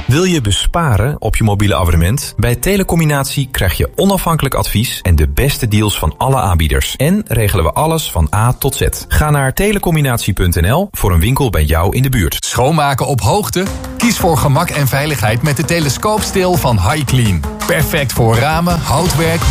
Wil je besparen op je mobiele abonnement? Bij Telecombinatie krijg je onafhankelijk advies en de beste deals van alle aanbieders. En regelen we alles van A tot Z. Ga naar telecombinatie.nl voor een winkel bij jou in de buurt. Schoonmaken op hoogte? Kies voor gemak en veiligheid met de telescoopsteel van HiClean. Perfect voor ramen, houtwerk,